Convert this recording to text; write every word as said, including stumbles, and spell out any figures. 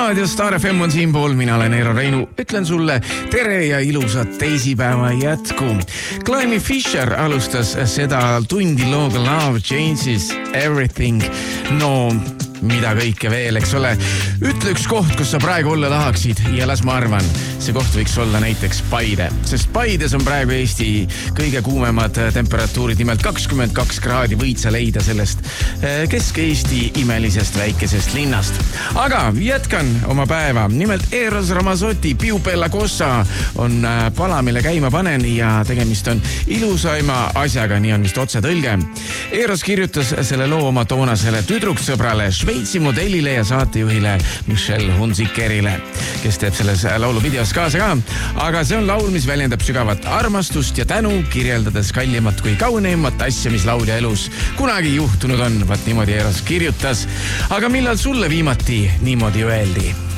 raadio Star F M on siinpool, mina olen Eero Reinu. Ütlen sulle tere ja ilusat teisipäeva jätku. Climie Fisher alustas seda tundi looga Love Changes Everything. No, mida kõike veel, eks ole. Ütle üks koht, kus sa praegu olla tahaksid ja las ma arvan, see koht võiks olla näiteks Paide. Sest Paides on praegu Eesti kõige kuumemad temperatuurid, nimelt kakskümmend kaks kraadi võid sa leida sellest Kesk-Eesti imelisest väikesest linnast. Aga jätkan oma päeva. Nimelt Eros Ramazzotti Piupella Kossa on pala, mille käima panen ja tegemist on ilusaima asjaga, nii on vist otse tõlge. Eros kirjutas selle loo oma toonasele tüdruksõbrale Šveitsi modellile ja saatejuhile Michelle Hunzikerile, kes teeb selles lauluvideos kaasa ka. Aga see on laul, mis väljendab sügavat armastust ja tänu, kirjeldades kallimat kui kauneimat asja, mis laulja elus kunagi juhtunud on. Vaat niimoodi Eros kirjutas. Aga millal sulle viimati niimoodi öeldi?